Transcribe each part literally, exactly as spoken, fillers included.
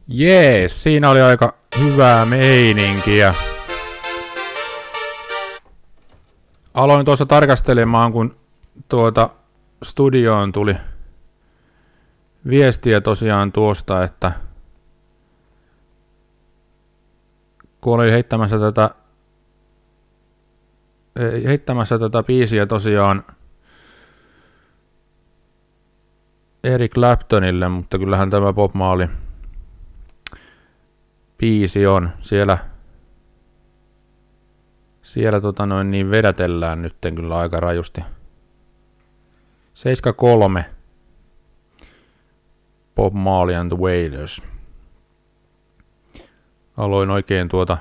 Jees, siinä oli aika hyvää meininkiä. Aloin tuossa tarkastelemaan, kun tuota studioon tuli viestiä tosiaan tuosta, että kun oli heittämässä tätä heittämässä tätä biisiä tosiaan Eric Claptonille, mutta kyllähän tämä Bob Marley biisi on siellä siellä tota noin niin vedätellään nytten kyllä aika rajusti. seitsemänkymmentäkolme Bob Marley and the Wailers. Aloin oikein tuota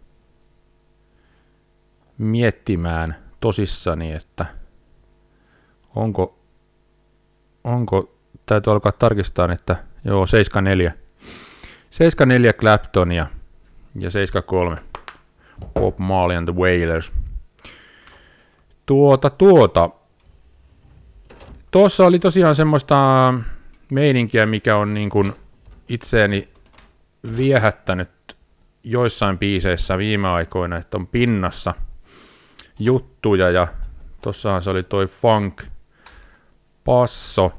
miettimään tosissani, että onko, onko täytyy alkaa tarkistaa, että joo, seitsemänkymmentäneljä. seitsemänkymmentäneljä Claptonia ja seitsemänkymmentäkolme Bob Marley and the Wailers. Tuota, tuota. Tuossa oli tosiaan semmoista meininkiä, mikä on niin kuin itseäni viehättänyt joissain biiseissä viime aikoina, että on pinnassa juttuja, ja tossahan se oli toi funk passo,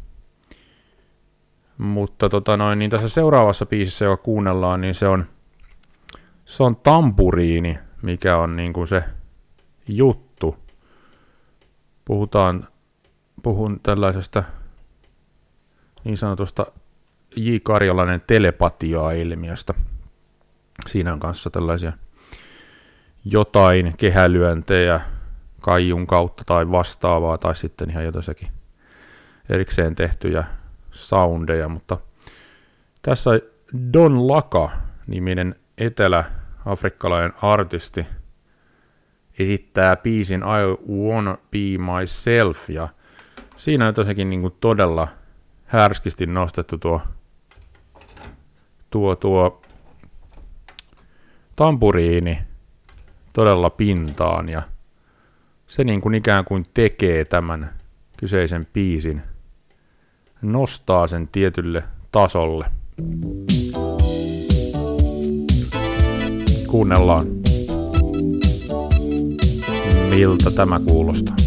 mutta tota noin, niin tässä seuraavassa biisissä, joka kuunnellaan, niin se on se on tamburiini, mikä on niin kuin se juttu. Puhutaan puhun tällaisesta niin sanotusta J. Karjalainen telepatiaa-ilmiöstä. Siinä on kanssa tällaisia jotain kehälyöntejä kaijun kautta tai vastaavaa, tai sitten ihan jotakin erikseen tehtyjä soundeja, mutta tässä Don Laka-niminen etelä-afrikkalainen artisti esittää biisin I Wanna Be Myself, ja siinä on tosiaankin niin kuin todella härskisti nostettu tuo, tuo, tuo tamburiini todella pintaan, ja se niin kuin ikään kuin tekee tämän kyseisen biisin, nostaa sen tietylle tasolle. Kuunnellaan, miltä tämä kuulostaa.